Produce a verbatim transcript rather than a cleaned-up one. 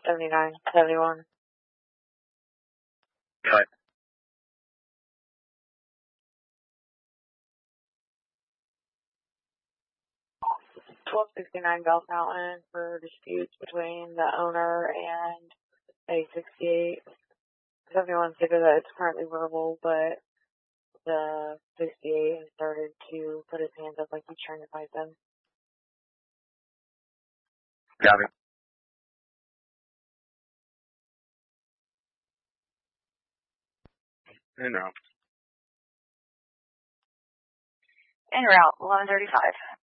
seventy-nine seventy-one. Cut. twelve sixty-nine Bell Fountain for disputes between the owner and A sixty-eight. seventy-one stated that it's currently verbal, but the sixty-eight has started to put his hands up like he's trying to fight them. Got it. En route. En route, eleven thirty-five.